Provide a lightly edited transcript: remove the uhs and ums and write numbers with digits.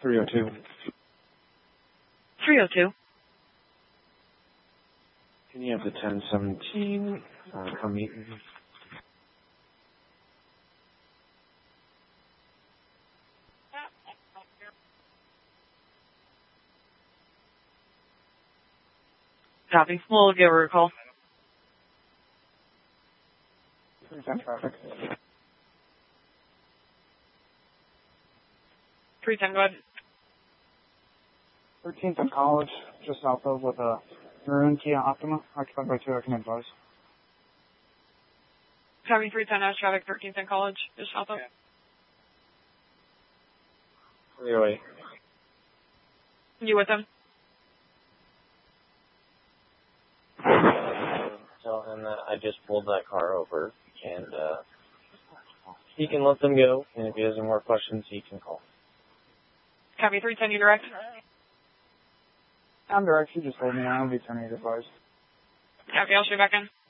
302. 302. Can you have the 1017 come meet me? Copy. We'll give her a call. 310 traffic. 310, go ahead. 13th and College, just south of with a maroon Kia Optima, occupied by 2, I can advise. Copy. 310 has traffic. 13th and College, just south of. 308. You with them? Tell him that I just pulled that car over, and he can let them go, and if he has any more questions, he can call. Copy. 310, you direct? I'm direct, you just hold me, I'll be turning advice. Copy, I'll show you back in.